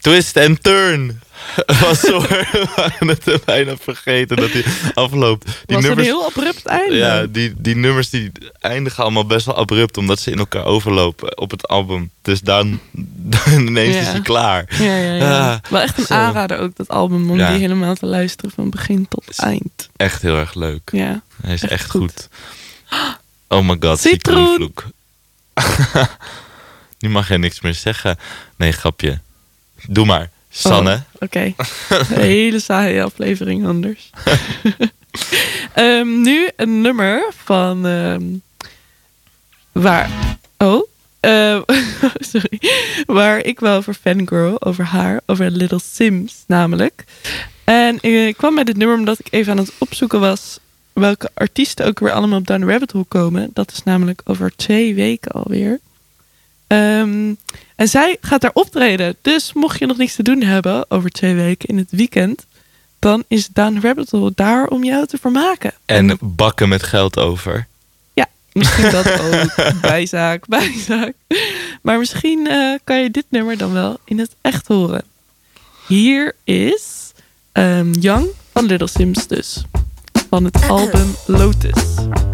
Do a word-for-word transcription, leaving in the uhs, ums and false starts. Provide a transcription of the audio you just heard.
Twist and Turn. Was zo, we waren het bijna vergeten dat hij afloopt. Die was nummers, een heel abrupt einde. Ja, die, die nummers die eindigen allemaal best wel abrupt, omdat ze in elkaar overlopen op het album. Dus dan, dan ineens Ja. is hij klaar. Ja, ja, ja. Ah, Wel echt een zo. aanrader ook, dat album, om Ja. die helemaal te luisteren van begin tot Is- eind. Echt heel erg leuk. Ja. Hij is echt, echt goed. Oh my god, Citroen. citroenvloek. Nu mag je niks meer zeggen. Nee, grapje. Doe maar. Sanne. Oh, Oké. Een hele saaie aflevering anders. um, nu een nummer van... Um, waar... Oh. Uh, sorry. Waar ik wel over fangirl, over haar, over Little Sims namelijk. En uh, ik kwam met dit nummer omdat ik even aan het opzoeken was welke artiesten ook weer allemaal op Down the Rabbit Hole komen. Dat is namelijk over twee weken alweer. Um, en zij gaat daar optreden. Dus mocht je nog niks te doen hebben over twee weken in het weekend, dan is Down the Rabbit Hole daar om jou te vermaken. En bakken met geld over. Ja, misschien dat ook. Bijzaak, bijzaak. Maar misschien uh, kan je dit nummer dan wel in het echt horen. Hier is um, Young van Little Sims dus. Van het album Lotus.